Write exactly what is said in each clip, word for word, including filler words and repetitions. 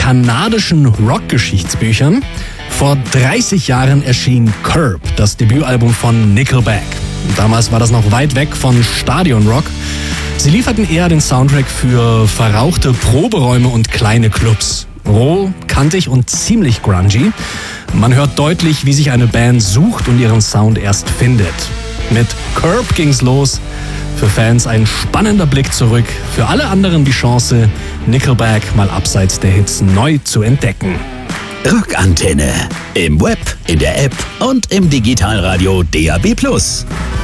kanadischen Rock-Geschichtsbüchern. Vor dreißig Jahren erschien Curb, das Debütalbum von Nickelback. Damals war das noch weit weg von Stadionrock. Sie lieferten eher den Soundtrack für verrauchte Proberäume und kleine Clubs. Roh, kantig und ziemlich grungy. Man hört deutlich, wie sich eine Band sucht und ihren Sound erst findet. Mit Curb ging's los. Für Fans ein spannender Blick zurück. Für alle anderen die Chance, Nickelback mal abseits der Hits neu zu entdecken. Rockantenne. Im Web, in der App und im Digitalradio D A B plus.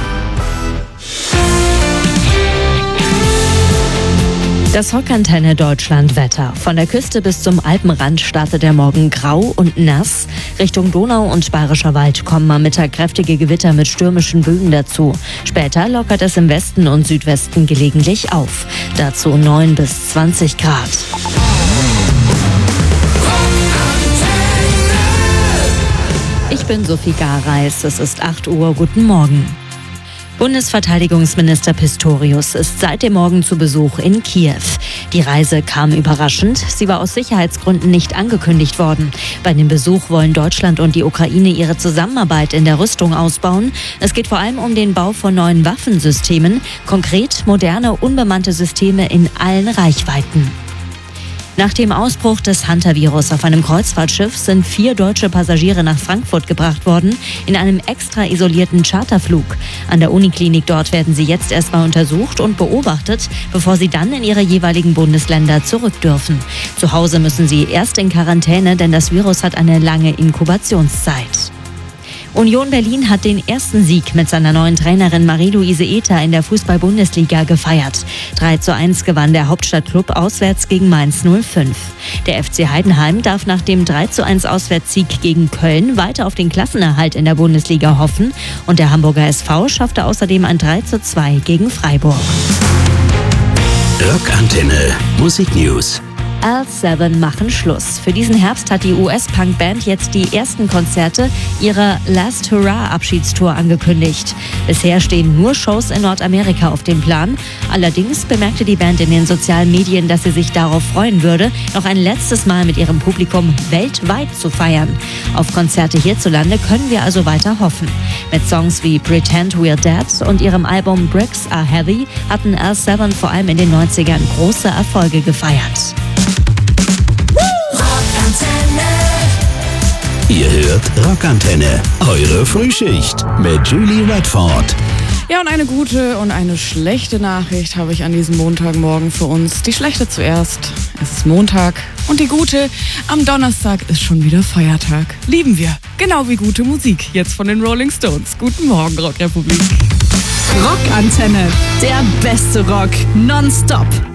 Das Rockantenne Deutschland Wetter. Von der Küste bis zum Alpenrand startet der Morgen grau und nass. Richtung Donau und Bayerischer Wald kommen am Mittag kräftige Gewitter mit stürmischen Böen dazu. Später lockert es im Westen und Südwesten gelegentlich auf. Dazu neun bis zwanzig Grad. Ich bin Sophie Gareis. Es ist acht Uhr. Guten Morgen. Bundesverteidigungsminister Pistorius ist seit dem Morgen zu Besuch in Kiew. Die Reise kam überraschend. Sie war aus Sicherheitsgründen nicht angekündigt worden. Bei dem Besuch wollen Deutschland und die Ukraine ihre Zusammenarbeit in der Rüstung ausbauen. Es geht vor allem um den Bau von neuen Waffensystemen, konkret moderne, unbemannte Systeme in allen Reichweiten. Nach dem Ausbruch des Hunter-Virus auf einem Kreuzfahrtschiff sind vier deutsche Passagiere nach Frankfurt gebracht worden, in einem extra isolierten Charterflug. An der Uniklinik dort werden sie jetzt erstmal untersucht und beobachtet, bevor sie dann in ihre jeweiligen Bundesländer zurück dürfen. Zu Hause müssen sie erst in Quarantäne, denn das Virus hat eine lange Inkubationszeit. Union Berlin hat den ersten Sieg mit seiner neuen Trainerin Marie-Louise Ether in der Fußball-Bundesliga gefeiert. drei zu eins gewann der Hauptstadtklub auswärts gegen Mainz null fünf. Der F C Heidenheim darf nach dem drei zu eins Auswärtssieg gegen Köln weiter auf den Klassenerhalt in der Bundesliga hoffen. Und der Hamburger S V schaffte außerdem ein drei zu zwei gegen Freiburg. Rockantenne Musik News. L sieben machen Schluss. Für diesen Herbst hat die U S-Punk-Band jetzt die ersten Konzerte ihrer Last Hurrah-Abschiedstour angekündigt. Bisher stehen nur Shows in Nordamerika auf dem Plan. Allerdings bemerkte die Band in den sozialen Medien, dass sie sich darauf freuen würde, noch ein letztes Mal mit ihrem Publikum weltweit zu feiern. Auf Konzerte hierzulande können wir also weiter hoffen. Mit Songs wie Pretend We're Dead und ihrem Album Bricks Are Heavy hatten L sieben vor allem in den neunzigern große Erfolge gefeiert. Ihr hört Rockantenne, eure Frühschicht mit Julie Redford. Ja, und eine gute und eine schlechte Nachricht habe ich an diesem Montagmorgen für uns. Die schlechte zuerst. Es ist Montag. Und die gute, am Donnerstag ist schon wieder Feiertag. Lieben wir. Genau wie gute Musik. Jetzt von den Rolling Stones. Guten Morgen, Rockrepublik. Rockantenne. Der beste Rock. Nonstop.